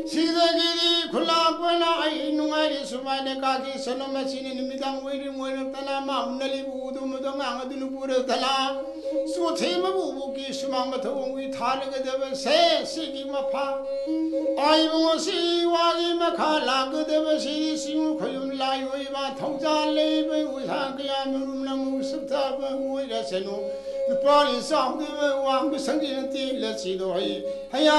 시대기리 굴라보나 아이 농아리 수마네 가기 선엄마 지는 미당 외리 모였다나 마음날리 우도 무도 앙아두는 부르다나 수테마 부부기 수망부터 옹이 타르게 되면 새 시기마파 아이봉어 시와기마 칼라그 되면 시시무 고윤 라이오이마 통자레이베 우상그야 무름나무 습타베 우이라세노 빠리 싸우면 왕부 성지는 띠를 지도해